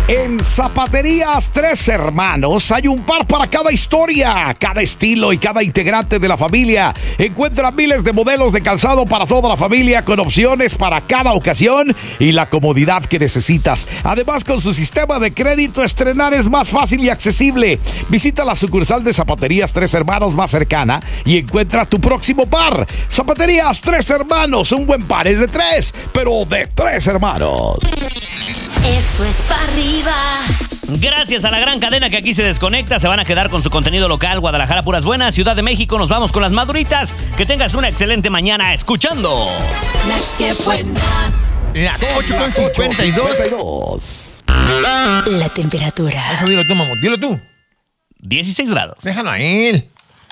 En Zapaterías Tres Hermanos hay un par para cada historia, cada estilo y cada integrante de la familia. Encuentra miles de modelos de calzado para toda la familia con opciones para cada ocasión y la comodidad que necesitas. Además, con su sistema de crédito, estrenar es más fácil y accesible. Visita la sucursal de Zapaterías Tres Hermanos más cercana y encuentra tu próximo par. Zapaterías Tres Hermanos, un buen par es de tres, pero de tres hermanos. Esto es para arriba. Gracias a la gran cadena que aquí se desconecta, se van a quedar con su contenido local. Guadalajara, puras buenas. Ciudad de México, nos vamos con las maduritas. Que tengas una excelente mañana escuchando La que buena. Las 8:52. La temperatura. Eso dilo tú, mamón. Dilo tú. 16 grados. Déjalo a él.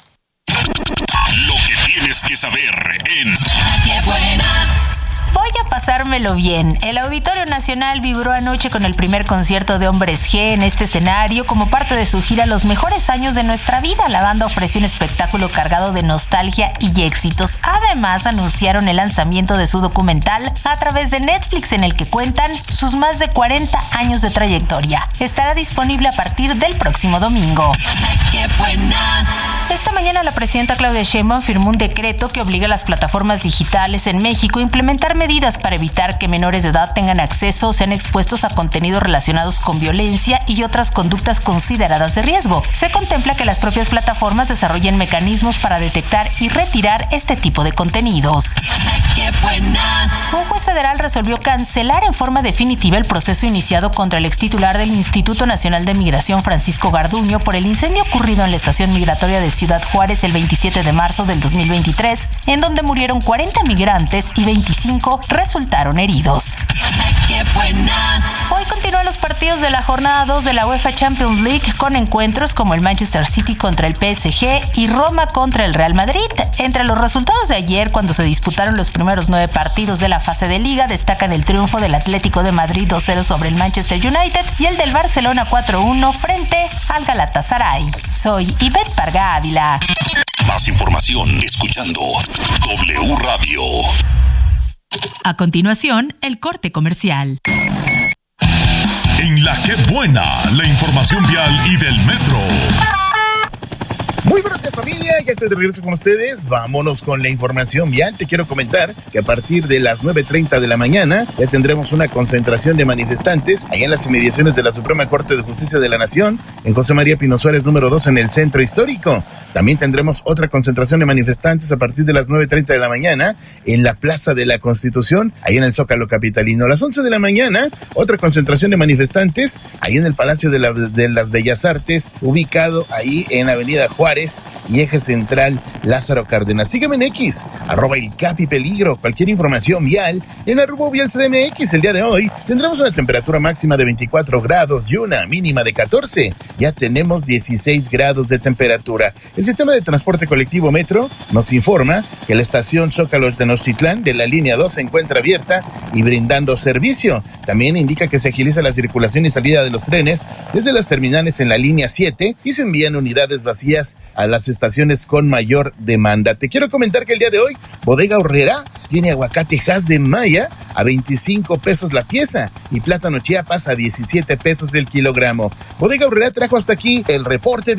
Lo que tienes que saber en La que buena. Voy a pasármelo bien. El Auditorio Nacional vibró anoche con el primer concierto de Hombres G en este escenario como parte de su gira Los Mejores Años de Nuestra Vida. La banda ofreció un espectáculo cargado de nostalgia y éxitos. Además, anunciaron el lanzamiento de su documental a través de Netflix, en el que cuentan sus más de 40 años de trayectoria. Estará disponible a partir del próximo domingo. La que buena. Esta mañana la presidenta Claudia Sheinbaum firmó un decreto que obliga a las plataformas digitales en México a implementar medidas para evitar que menores de edad tengan acceso o sean expuestos a contenidos relacionados con violencia y otras conductas consideradas de riesgo. Se contempla que las propias plataformas desarrollen mecanismos para detectar y retirar este tipo de contenidos. ¡Qué buena! Un juez federal resolvió cancelar en forma definitiva el proceso iniciado contra el extitular del Instituto Nacional de Migración, Francisco Garduño, por el incendio ocurrido en la estación migratoria de Ciudad Juárez el 27 de marzo del 2023, en donde murieron 40 migrantes y 25 resultaron heridos. ¡Qué buena! Hoy continúan los partidos de la jornada 2 de la UEFA Champions League con encuentros como el Manchester City contra el PSG y Roma contra el Real Madrid. Entre los resultados de ayer, cuando se disputaron los primeros 9 partidos de la fase de Liga, destacan el triunfo del Atlético de Madrid 2-0 sobre el Manchester United y el del Barcelona 4-1 frente al Galatasaray. Soy Ivette Parga Ávila. Más información escuchando W Radio. A continuación, el corte comercial. En La Que Buena, la información vial y del metro. Muy buenos días, familia, ya estoy de regreso con ustedes. Vámonos con la información vial. Te quiero comentar que a partir de las 9:30 de la mañana ya tendremos una concentración de manifestantes allá en las inmediaciones de la Suprema Corte de Justicia de la Nación, en José María Pino Suárez número 2 en el Centro Histórico. También tendremos otra concentración de manifestantes a partir de las 9:30 de la mañana en la Plaza de la Constitución, ahí en el Zócalo capitalino. A las 11 de la mañana, otra concentración de manifestantes ahí en el Palacio de las Bellas Artes, ubicado ahí en Avenida Juárez y Eje Central Lázaro Cárdenas. Sígueme en X, @elcapipeligro. Cualquier información vial en @vialcdmx. El día de hoy tendremos una temperatura máxima de 24 grados y una mínima de 14. Ya tenemos 16 grados de temperatura. El sistema de transporte colectivo Metro nos informa que la estación Zócalo de Tenochtitlán de la línea 2 se encuentra abierta y brindando servicio. También indica que se agiliza la circulación y salida de los trenes desde las terminales en la línea 7 y se envían unidades vacías a las estaciones con mayor demanda. Te quiero comentar que el día de hoy Bodega Aurrerá tiene aguacate Hass de Maya a 25 pesos la pieza y plátano Chiapas a 17 pesos el kilogramo. Bodega Aurrerá trajo hasta aquí el reporte